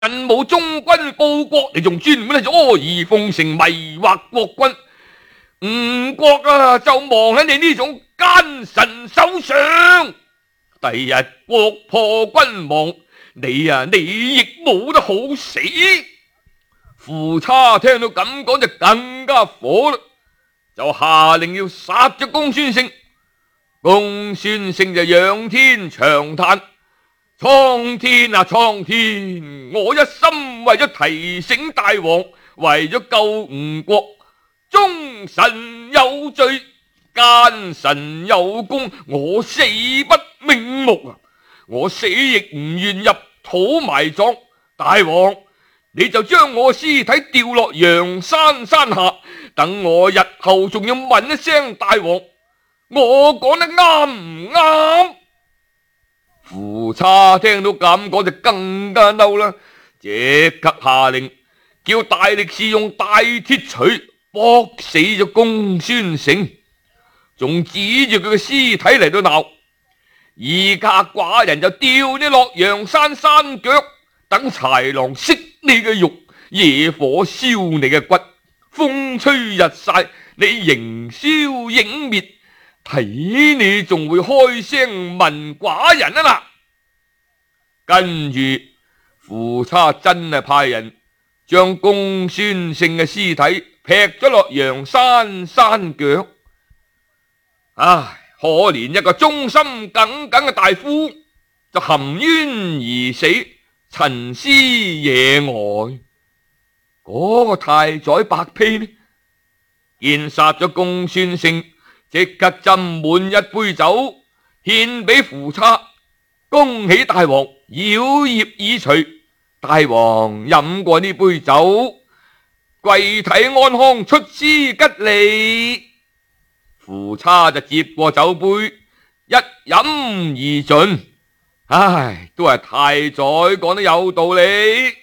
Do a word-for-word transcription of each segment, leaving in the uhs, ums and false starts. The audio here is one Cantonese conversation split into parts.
人冇中軍報國，你仲專門嚟做阿諛奉承，迷惑國君。吳國啊，就亡喺你呢種奸臣手上。第日國破君亡，你啊，你亦冇得好死。夫差聽到咁講就更加火啦，就下令要殺咗公孫勝。公孫勝就仰天長嘆：蒼天啊蒼天，我一心為咗提醒大王，為咗救吳國，忠臣有罪，奸臣有功，我死不瞑目啊！我死亦唔願入土埋葬。大王，你就將我屍體掉落陽山山下，等我日後仲要問一聲大王，我講得啱唔啱？夫差聽到咁講就更加嬲啦，即刻下令叫大力士用大鐵錘搏死咗公孫勝，仲指住佢嘅屍體嚟到鬧。而家寡人就吊你落陽山山腳，等豺狼食你嘅肉，野火燒你嘅骨，風吹日曬，你形銷影滅，睇你仲會開聲問寡人啊啦！跟住夫差真係派人將公孫勝嘅屍體劈咗落陽山山腳。唉，可憐一個忠心耿耿嘅大夫就含冤而死，陳屍野外。嗰、那個太宰白丕呢，見殺咗公孫勝，即刻斟滿一杯酒獻俾夫差，恭喜大王妖孽已除，大王飲過呢杯酒，貴體安康，出師吉利。夫差就接過酒杯，一飲而盡。唉，都係太宰講得有道理。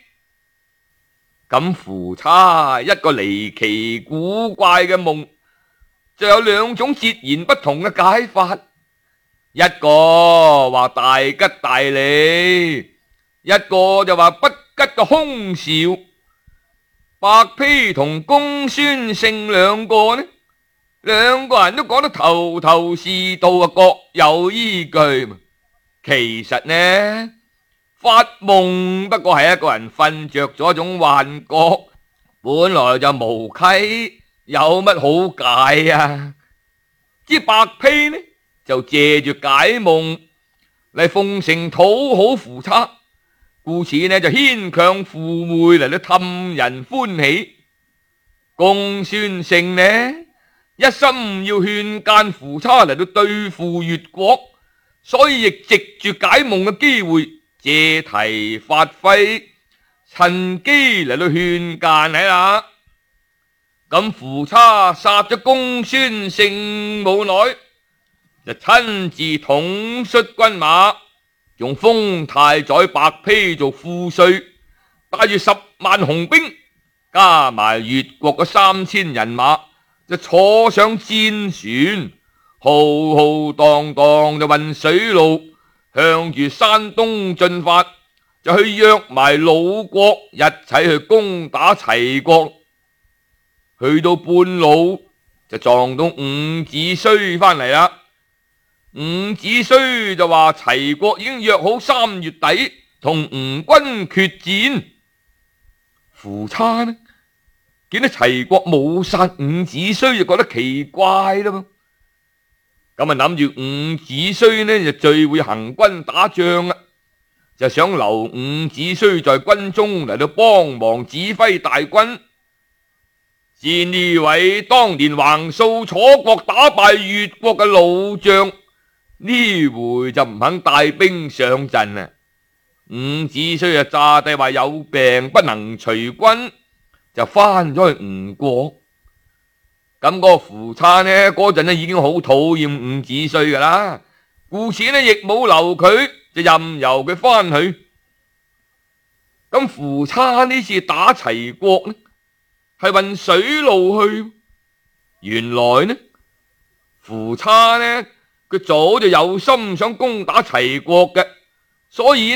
咁夫差一個離奇古怪嘅夢，就有兩種截然不同嘅解法。一個話大吉大利，一個就話不吉嘅凶兆。白丕同公孫勝兩個呢，兩個人都講得頭頭是道啊，各有依據。其實呢，發夢不過係一個人瞓着咗一種幻覺，本來就無稽，有乜好解啊？之白丕呢就借住解夢嚟奉承討好夫差，故此呢就牽強附會嚟到氹人歡喜。公孫勝呢一心要勸諫夫差嚟到對付越國，所以亦藉住解夢嘅機會借題發揮，趁機嚟到勸諫喺啦。咁夫差殺咗公孫勝冇耐，就親自統率軍馬，仲封太宰白丕做副帥，帶住十萬雄兵，加埋越國嘅三千人馬，就坐上戰船，浩浩蕩蕩就運水路，向住山東進發，就去約埋魯國一齊去攻打齊國。去到半路就撞到伍子胥翻嚟啦。伍子胥就話齊國已經約好三月底同吳軍決戰。夫差呢見到齊國冇殺伍子胥就覺得奇怪啦噃，咁啊諗住伍子胥呢就最會行軍打仗啦，就想留伍子胥在軍中嚟到幫忙指揮大軍。先呢位當年橫掃楚國打敗越國嘅老將，呢回就唔肯帶兵上陣啦。伍子胥啊詐帝話有病不能隨軍，就翻咗去吳國。咁嗰個夫差呢嗰陣呢已經好討厭伍子胥噶啦，故此呢亦冇留佢，就任由佢翻去。咁夫差呢次打齊國呢係運水路去，原來呢夫差呢佢早就有心想攻打齊國嘅，所以呢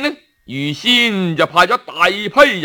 預先就派咗大批人